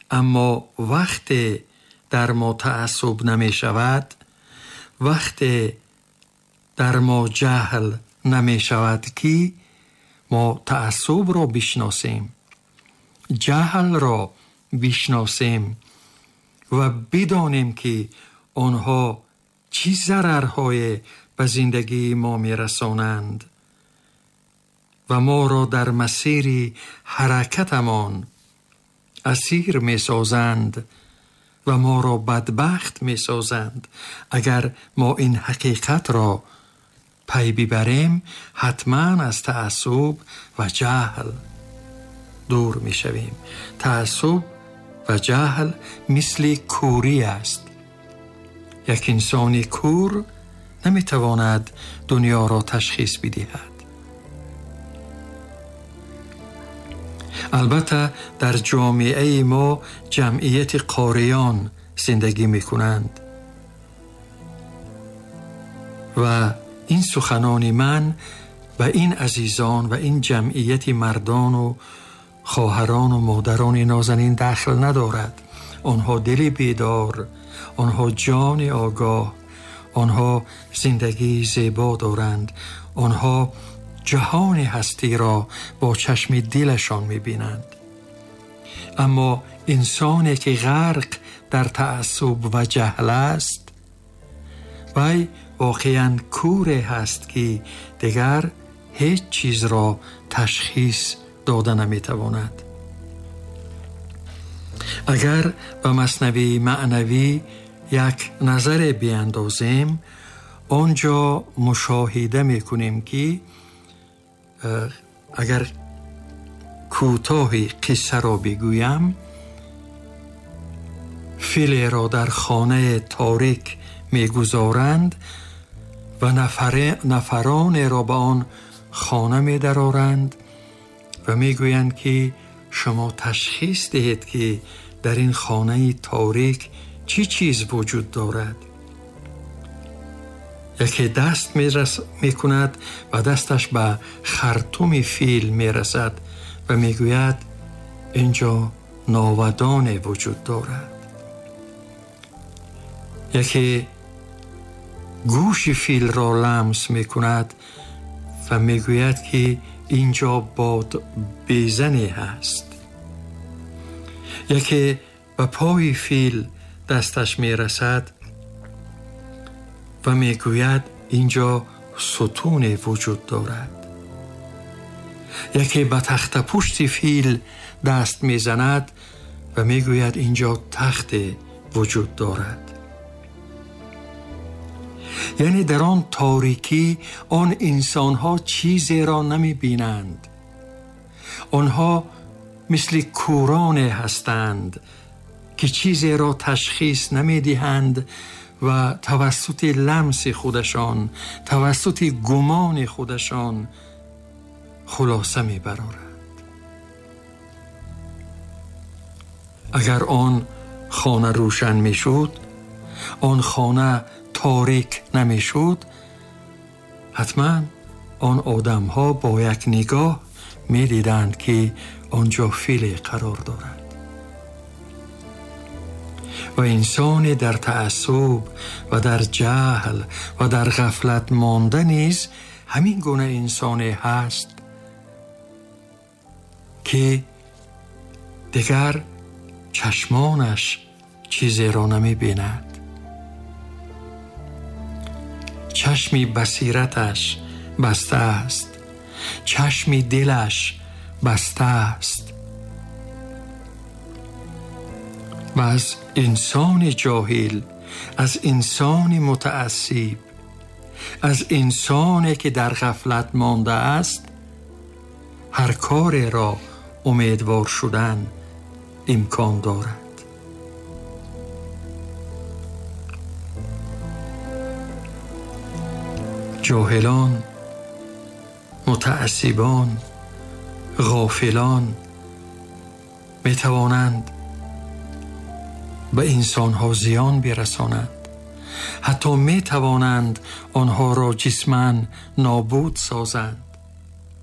اما وقتی در ما تعصب نمی شود، وقتی در ما جهل نمی شود که ما تعصب را بشناسیم، جهل را بشناسیم و بدانیم که آنها چه ضررهای به زندگی ما میرسانند و ما را در مسیر حرکتمان اسیر میسازند و ما را بدبخت میسازند. اگر ما این حقیقت را پی ببریم، حتما از تعصب و جهل دور میشویم. تعصب و جهل مثل کوری است. یک انسان کور نمیتواند دنیا را تشخیص بدهد. البته در جامعه ما جمعیت قاریان زندگی میکنند و این سخنان من به این عزیزان و این جمعیت مردان و خواهران و مادران نازنین دخل ندارد. آنها دل بیدار، آنها جان آگاه، آنها زندگی زیبا دارند، آنها جهان هستی را با چشم دلشان میبینند. اما انسانی که غرق در تعصب و جهل است، وی واقعاً کوره هست که دیگر هیچ چیز را تشخیص داده نمیتواند. اگر به مثنوی معنوی یک نظر بیاندازیم، آنجا مشاهده میکنیم که اگر کوتاه قصه را بگویم، فیل را در خانه تاریک میگذارند و نفران را به آن خانه میدرارند و میگویند که شما تشخیص دهید که در این خانه تاریک چی چیز وجود دارد. یکی دست میکند و دستش به خرطوم فیل میرسد و میگوید اینجا ناودان وجود دارد. یکی گوش فیل را لمس میکند و میگوید که اینجا باد بیزنی هست. یکی به پای فیل دستش میرسد و میگوید اینجا ستون وجود دارد. یکی به تخت پشت فیل دست میزند و میگوید اینجا تخت وجود دارد. یعنی در آن تاریکی آن انسانها چیزی را نمی بینند. آنها مثل کورانه هستند که چیزی را تشخیص نمی دهند و توسط لمس خودشان، توسط گمان خودشان خلاصه می برارند. اگر آن خانه روشن می شد، آن خانه تاریک نمی شد، حتما آن آدم ها با یک نگاه می دیدند که آنجا فیل قرار دارد. و انسان در تعصب و در جهل و در غفلت مانده نیز همین گونه انسانی هست که دیگر چشمانش چیزی را نمی بیند. چشمی بصیرتش بسته است، چشمی دلش بسته است. و از انسان جاهل، از انسان متعصب، از انسانی که در غفلت مانده است، هر کاری را امیدوار شدن امکان دارد. جاهلان، متعصبان، غافلان می توانند به انسانها زیان برسانند. حتی می توانند آنها را جسماً نابود سازند.